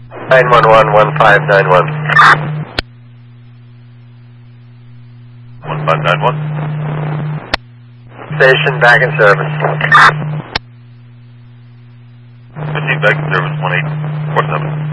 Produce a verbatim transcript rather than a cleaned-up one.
nine one one, one five nine one. one five nine one. Station back in service. fifteen back in service.